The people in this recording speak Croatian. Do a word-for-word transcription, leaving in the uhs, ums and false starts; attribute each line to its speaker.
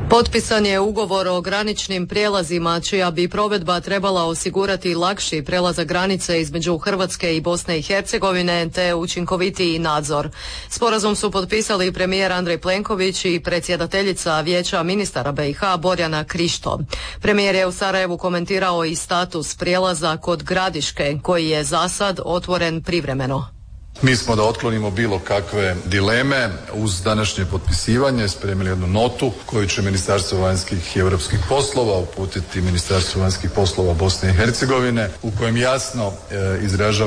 Speaker 1: Potpisan je ugovor o graničnim prijelazima čija bi provedba trebala osigurati lakši prelazak granice između Hrvatske i Bosne i Hercegovine te učinkovitiji nadzor. Sporazum su potpisali premijer Andrej Plenković i predsjedateljica Vijeća ministara B i H Borjana Krišto. Premijer je u Sarajevu komentirao i status prijelaza kod Gradiške koji je za sad otvoren privremeno.
Speaker 2: Mi smo da otklonimo bilo kakve dileme uz današnje potpisivanje spremili jednu notu koju će Ministarstvo vanjskih i europskih poslova uputiti Ministarstvu vanjskih poslova Bosne i Hercegovine u kojem jasno e, izražava